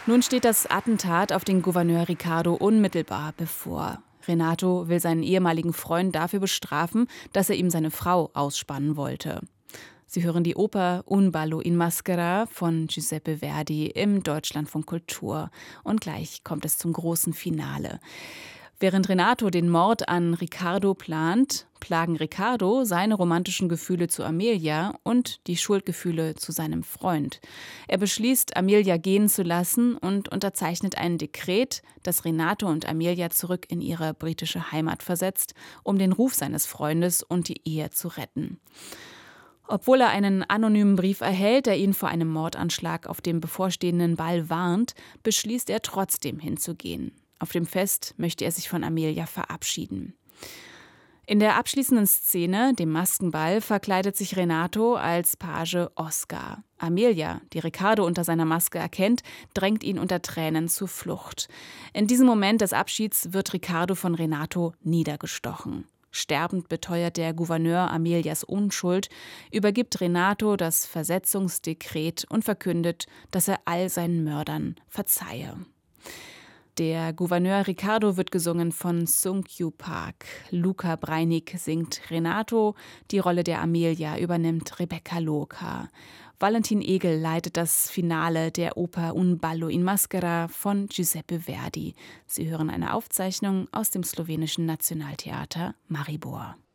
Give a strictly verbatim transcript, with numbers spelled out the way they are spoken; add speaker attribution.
Speaker 1: Nun steht das Attentat auf den Gouverneur Ricardo unmittelbar bevor. Renato will seinen ehemaligen Freund dafür bestrafen, dass er ihm seine Frau ausspannen wollte. Sie hören die Oper Un ballo in maschera von Giuseppe Verdi im Deutschlandfunk Kultur. Und gleich kommt es zum großen Finale. Während Renato den Mord an Ricardo plant, plagen Ricardo seine romantischen Gefühle zu Amelia und die Schuldgefühle zu seinem Freund. Er beschließt, Amelia gehen zu lassen und unterzeichnet ein Dekret, das Renato und Amelia zurück in ihre britische Heimat versetzt, um den Ruf seines Freundes und die Ehe zu retten. Obwohl er einen anonymen Brief erhält, der ihn vor einem Mordanschlag auf dem bevorstehenden Ball warnt, beschließt er trotzdem hinzugehen. Auf dem Fest möchte er sich von Amelia verabschieden. In der abschließenden Szene, dem Maskenball, verkleidet sich Renato als Page Oscar. Amelia, die Ricardo unter seiner Maske erkennt, drängt ihn unter Tränen zur Flucht. In diesem Moment des Abschieds wird Ricardo von Renato niedergestochen. Sterbend beteuert der Gouverneur Amelias Unschuld, übergibt Renato das Versetzungsdekret und verkündet, dass er all seinen Mördern verzeihe. Der Gouverneur Ricardo wird gesungen von Sung Kyu Park. Luca Breinig singt Renato, die Rolle der Amelia übernimmt Rebecca Loca. Valentin Egel leitet das Finale der Oper Un ballo in maschera von Giuseppe Verdi. Sie hören eine Aufzeichnung aus dem slowenischen Nationaltheater Maribor.